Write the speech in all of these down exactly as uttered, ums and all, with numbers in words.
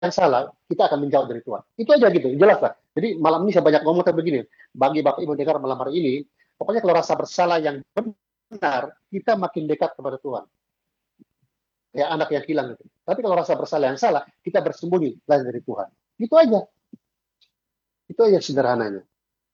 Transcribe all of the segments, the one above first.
yang salah, kita akan menjauh dari Tuhan. Itu aja gitu, jelas lah. Jadi malam ini saya banyak ngomong tapi begini, bagi Bapak Ibu dengar malam hari ini, pokoknya kalau rasa bersalah yang benar, kita makin dekat kepada Tuhan. Ya anak yang hilang itu. Tapi kalau rasa bersalah yang salah, kita bersembunyi lain dari Tuhan. Itu aja. Itu aja sederhananya.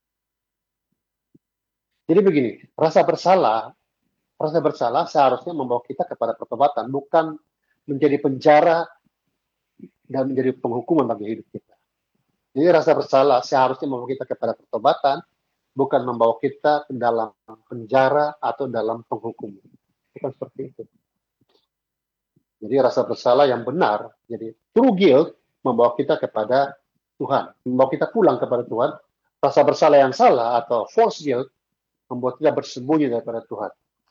Jadi begini, rasa bersalah, rasa bersalah seharusnya membawa kita kepada pertobatan, bukan menjadi penjara dan menjadi penghukuman bagi hidup kita. Jadi rasa bersalah seharusnya membawa kita kepada pertobatan, bukan membawa kita ke dalam penjara atau dalam penghukuman. Bukan seperti itu. Jadi rasa bersalah yang benar, jadi true guilt, membawa kita kepada Tuhan, membawa kita pulang kepada Tuhan. Rasa bersalah yang salah atau false guilt membuat kita bersembunyi daripada Tuhan.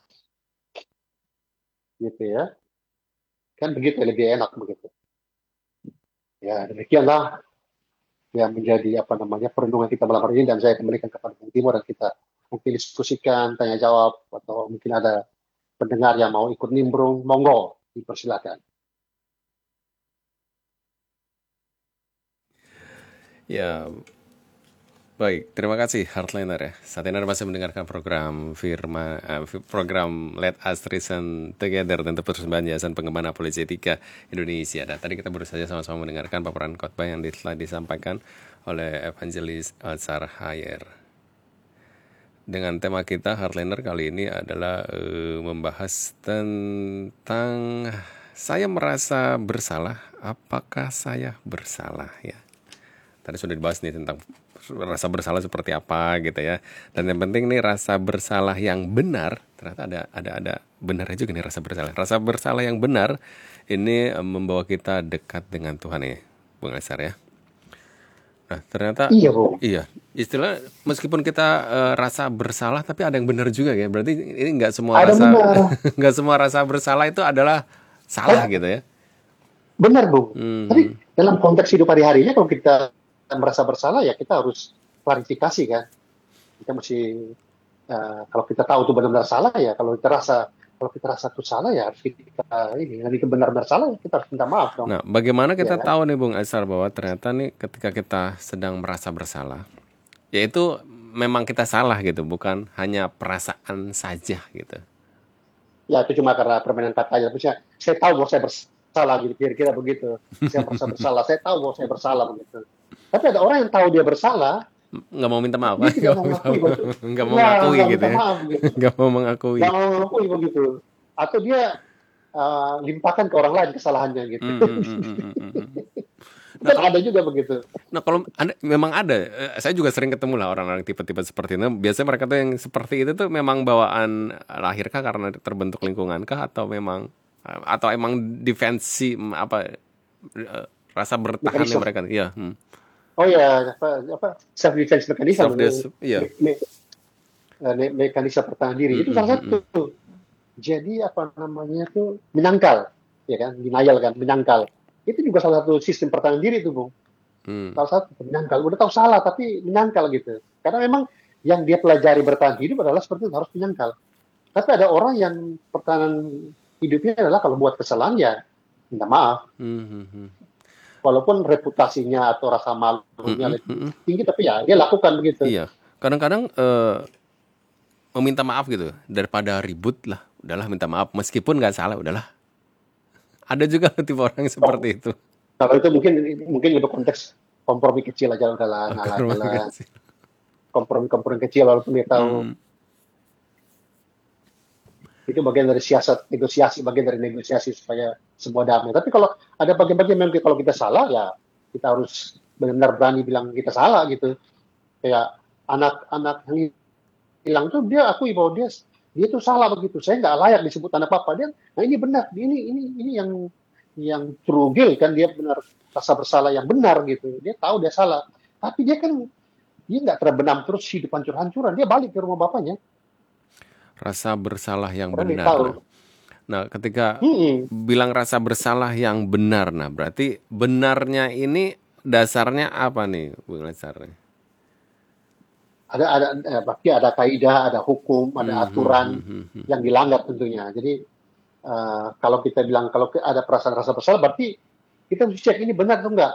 Gitu ya. Kan begitu, lebih enak begitu. Ya, demikianlah yang menjadi apa namanya perlindungan kita malam hari ini, dan saya kembalikan kepada Bung Timo dan kita mungkin diskusikan, tanya jawab, atau mungkin ada pendengar yang mau ikut nimbrung, monggo, dipersilakan. Ya, baik, terima kasih Heartliner ya. Saat ini Anda masih mendengarkan program Firman, uh, program Let Us Reason Together, tentu persembahan Yayasan Pengembangan Apologetika Indonesia. Dan tadi kita baru saja sama-sama mendengarkan paparan khotbah yang telah disampaikan oleh Evangelis Alsar Hayer. Dengan tema kita Heartliner kali ini adalah uh, membahas tentang saya merasa bersalah, apakah saya bersalah ya. Tadi sudah dibahas nih tentang rasa bersalah seperti apa gitu ya. Dan yang penting nih rasa bersalah yang benar, ternyata ada ada ada benarnya juga nih rasa bersalah. Rasa bersalah yang benar ini membawa kita dekat dengan Tuhan ya, Bung Alsar ya. Nah, ternyata Iya, Bu. Iya, istilah meskipun kita uh, rasa bersalah tapi ada yang benar juga ya. Berarti ini enggak semua Ada rasa enggak benar. semua rasa bersalah itu adalah salah Eh, gitu ya. benar, Bu. Hmm. Tapi dalam konteks hidup hari-harinya kalau kita merasa bersalah ya kita harus klarifikasi kan. Kita mesti uh, kalau kita tahu itu benar-benar salah ya, kalau kita rasa kalau kita rasa itu salah ya harus kita ini, nanti itu benar-benar salah ya kita harus minta maaf dong. Nah, bagaimana kita Ya, kan? tahu nih Bung Alsar bahwa ternyata nih ketika kita sedang merasa bersalah, yaitu memang kita salah gitu, bukan hanya perasaan saja gitu. Ya itu cuma karena permainan kata aja. Tapi saya, saya tahu bahwa saya bersalah gitu, kira-kira begitu. Saya merasa bersalah, saya tahu bahwa saya bersalah begitu. Tapi ada orang yang tahu dia bersalah, Nggak mau minta maaf, dia tidak mau mengakui begitu. nggak mau Ya, mengakui nggak gitu minta ya, maaf gitu. nggak mau mengakui. Nggak mau mengakui begitu. Atau dia uh, limpahkan ke orang lain kesalahannya gitu. Mm, mm, mm, mm, mm, mm. Nah, Kan kalau, ada juga begitu. nah kalau anda, memang ada, eh, saya juga sering ketemu lah orang-orang tipe-tipe seperti itu. Biasanya mereka tuh yang seperti itu tuh memang bawaan lahirkah karena terbentuk lingkungankah atau memang atau emang defensi apa eh, rasa bertahannya Mekanisme. mereka? Iya. Hmm. Oh ya, apa, apa self defense mekanisme, Self des, iya. me, me, me, mekanisme pertahanan diri. Mm, Itu mm, salah mm, satu. mm. Jadi apa namanya tuh menyangkal, ya kan? Denial kan, menyangkal. Itu juga salah satu sistem pertahanan diri itu, Bung. Hmm. Salah satu menyangkal. Udah tahu salah tapi menyangkal gitu. Karena memang yang dia pelajari bertahan hidup adalah seperti itu, harus menyangkal. Tapi ada orang yang pertahanan hidupnya adalah kalau buat kesalahan ya minta maaf. Hmm, hmm. Walaupun reputasinya atau rasa malunya Hmm, lebih hmm. tinggi, tapi ya dia lakukan begitu. Iya. Kadang-kadang eh, meminta maaf gitu daripada ribut lah, udahlah minta maaf meskipun nggak salah, udahlah. Ada juga tipe orang seperti itu. Kalau itu mungkin mungkin untuk konteks kompromi kecil aja udahlah, Oh, ngalah kompromi ngalah kecil. kompromi-kompromi kecil walaupun dia tahu Hmm. itu bagian dari siasat negosiasi, bagian dari negosiasi supaya semua damai. Tapi kalau ada bagian-bagian memang kalau kita salah ya kita harus benar-benar berani bilang kita salah gitu. Kayak anak-anak yang hilang tuh dia akui bahwa dia dia tuh salah begitu. Saya nggak layak disebut anak papa. Dia, nah ini benar, ini ini ini yang yang true guilt kan, dia benar rasa bersalah yang benar gitu. Dia tahu dia salah, tapi dia kan dia nggak terbenam terus hidup hancur-hancuran. Dia balik ke rumah bapaknya. Rasa bersalah yang Karena dia benar. tahu. Nah, nah ketika Hmm. bilang rasa bersalah yang benar, nah berarti benarnya ini dasarnya apa nih, Bung Alsar? Ada ada eh, pasti ada kaidah, ada hukum, ada Hmm, aturan hmm, hmm, hmm. yang dilanggar tentunya. Jadi uh, kalau kita bilang kalau ada perasaan rasa bersalah berarti kita mesti cek ini benar atau enggak.